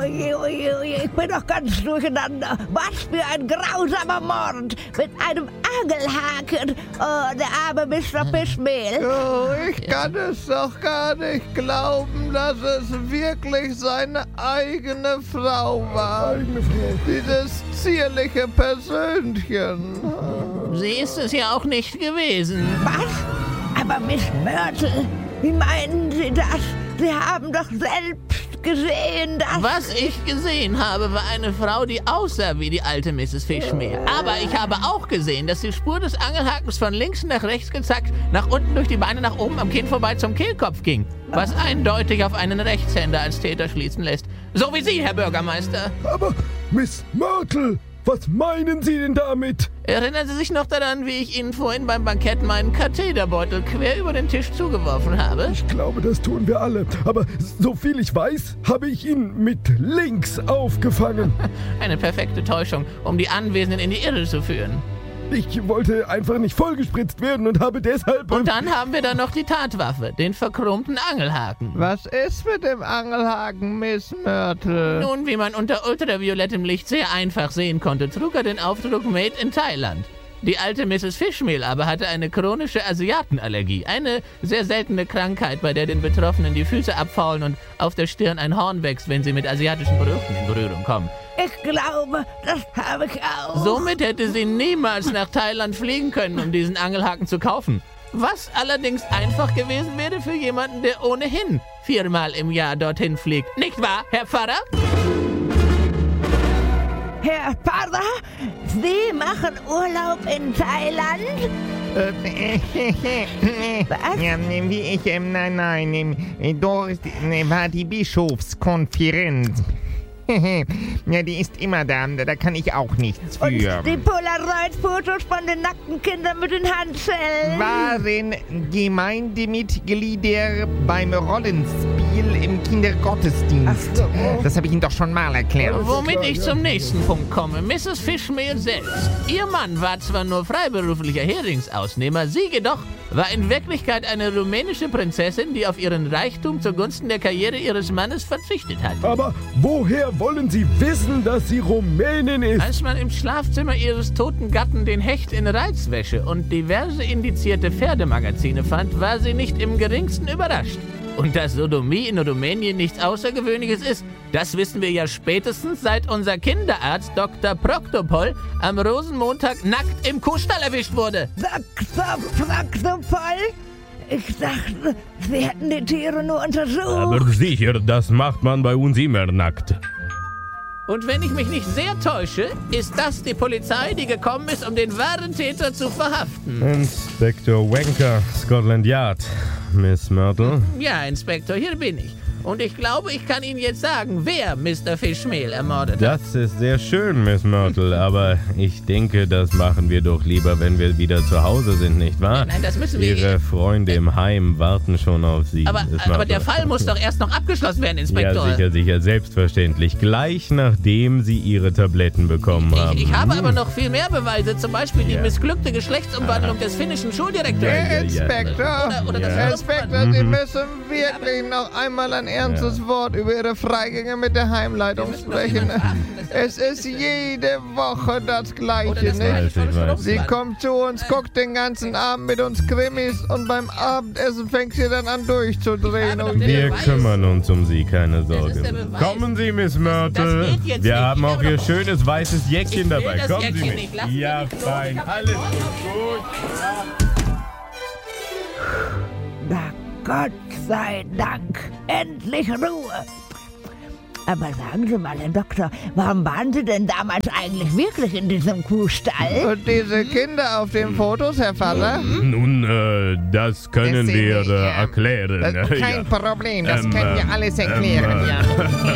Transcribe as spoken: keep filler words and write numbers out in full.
oje, oje, oje, ich bin doch ganz durcheinander. Was für ein grausamer Mord mit einem Angelhaken. Oh, der arme Mister Fischmehl. Oh, ich kann es doch gar nicht glauben, dass es wirklich seine eigene Frau war. Eigene Frau. Dieses zierliche Persönchen. Sie ist es ja auch nicht gewesen. Was? Aber Miss Myrtle, wie meinen Sie das? Sie haben doch selbst gesehen, dass... Was ich gesehen habe, war eine Frau, die aussah wie die alte Misses Fischmehl. Aber ich habe auch gesehen, dass die Spur des Angelhakens von links nach rechts gezackt, nach unten durch die Beine, nach oben am Kinn vorbei zum Kehlkopf ging. Was eindeutig auf einen Rechtshänder als Täter schließen lässt. So wie Sie, Herr Bürgermeister. Aber, Miss Myrtle, was meinen Sie denn damit? Erinnern Sie sich noch daran, wie ich Ihnen vorhin beim Bankett meinen Katheterbeutel quer über den Tisch zugeworfen habe? Ich glaube, das tun wir alle. Aber soviel ich weiß, habe ich ihn mit links aufgefangen. Eine perfekte Täuschung, um die Anwesenden in die Irre zu führen. Ich wollte einfach nicht vollgespritzt werden und habe deshalb... Und dann haben wir da noch die Tatwaffe, den verchromten Angelhaken. Was ist mit dem Angelhaken, Miss Myrtle? Nun, wie man unter ultraviolettem Licht sehr einfach sehen konnte, trug er den Aufdruck Made in Thailand. Die alte Misses Fischmehl aber hatte eine chronische Asiatenallergie, eine sehr seltene Krankheit, bei der den Betroffenen die Füße abfaulen und auf der Stirn ein Horn wächst, wenn sie mit asiatischen Produkten in Berührung kommen. Ich glaube, das habe ich auch. Somit hätte sie niemals nach Thailand fliegen können, um diesen Angelhaken zu kaufen. Was allerdings einfach gewesen wäre für jemanden, der ohnehin viermal im Jahr dorthin fliegt. Nicht wahr, Herr Pfarrer? Herr Pfarrer, Sie machen Urlaub in Thailand? Was? Ja, wie ich, ähm, nein, nein, ähm, Doris, äh, war die Bischofskonferenz. Ja, die ist immer da, da kann ich auch nichts für. Und die Polaroid-Fotos von den nackten Kindern mit den Handschellen? Waren Gemeindemitglieder beim Rollenspiel im Kindergottesdienst. So. Das habe ich Ihnen doch schon mal erklärt. Womit ich zum nächsten Punkt komme. Misses Fischmehl selbst. Ihr Mann war zwar nur freiberuflicher Heringsausnehmer, sie jedoch war in Wirklichkeit eine rumänische Prinzessin, die auf ihren Reichtum zugunsten der Karriere ihres Mannes verzichtet hat. Aber woher wollen Sie wissen, dass sie Rumänin ist? Als man im Schlafzimmer ihres toten Gatten den Hecht in Reizwäsche und diverse indizierte Pferdemagazine fand, war sie nicht im geringsten überrascht. Und dass Sodomie in Rumänien nichts Außergewöhnliches ist, das wissen wir ja spätestens, seit unser Kinderarzt Doktor Proktopol am Rosenmontag nackt im Kuhstall erwischt wurde. Doktor Proktopol? Ich dachte, Sie hätten die Tiere nur untersucht. Aber sicher, das macht man bei uns immer nackt. Und wenn ich mich nicht sehr täusche, ist das die Polizei, die gekommen ist, um den wahren Täter zu verhaften. Inspektor Wanker, Scotland Yard. Miss Myrtle? Ja, Inspektor, hier bin ich. Und ich glaube, ich kann Ihnen jetzt sagen, wer Mister Fischmehl ermordet hat. Das ist sehr schön, Miss Myrtle, aber ich denke, das machen wir doch lieber, wenn wir wieder zu Hause sind, nicht wahr? Nein, das müssen wir... Ihre Freunde im Heim warten schon auf Sie. Aber, aber der Fall muss doch erst noch abgeschlossen werden, Inspektor. Ja, sicher, sicher, selbstverständlich. Gleich nachdem Sie Ihre Tabletten bekommen ich, haben. Ich habe aber noch viel mehr Beweise, zum Beispiel die Ja. missglückte Geschlechtsumwandlung des finnischen Schuldirektors. Ja, ja, ja. Inspektor, Oder, oder das Ja. Inspektor, Sie müssen wirklich noch einmal ein ernstes Wort über Ihre Freigänge mit der Heimleitung sprechen. Es ist jede Woche das Gleiche, Oder das nicht? weiß, ich weiß. Sie kommt zu uns, guckt den ganzen Abend mit uns Krimis und beim Abendessen fängt sie dann an durchzudrehen. Ich habe Und doch den Wir Beweis. kümmern uns um Sie, keine ist der Sorge. Beweis. Kommen Sie, Miss Das Myrtle. geht jetzt Wir nicht. haben Ich auch habe Ihr doch- schönes weißes Jäckchen Ich will dabei. das Kommen Jäckchen Sie nicht. mit. Lassen Sie Ja, mich los. fein. Ich hab Alles Ordnung. gut. Na Gott sei Dank, endlich Ruhe. Aber sagen Sie mal, Herr Doktor, warum waren Sie denn damals eigentlich wirklich in diesem Kuhstall? Und diese Kinder auf den Fotos, Herr Vater? Nun, äh, das können Das, wir äh, äh, ja. erklären. Das ist kein Ja. Problem, das Ähm, können wir ähm, alles erklären, ähm, ja.